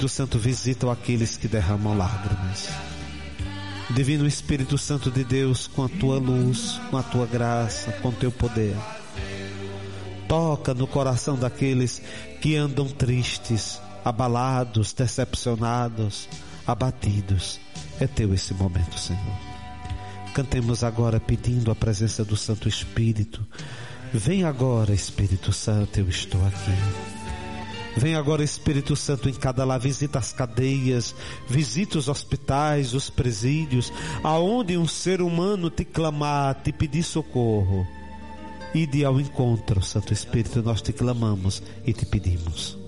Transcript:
Espírito Santo, visita aqueles que derramam lágrimas. Divino Espírito Santo de Deus, com a tua luz, com a tua graça, com o teu poder, toca no coração daqueles que andam tristes, abalados, decepcionados, abatidos. É teu esse momento, Senhor. Cantemos agora pedindo a presença do Santo Espírito. Vem agora, Espírito Santo, eu estou aqui. Vem agora, Espírito Santo, em cada lar, visita as cadeias, visita os hospitais, os presídios, aonde um ser humano te clamar, te pedir socorro. Ide ao encontro, Santo Espírito, nós te clamamos e te pedimos.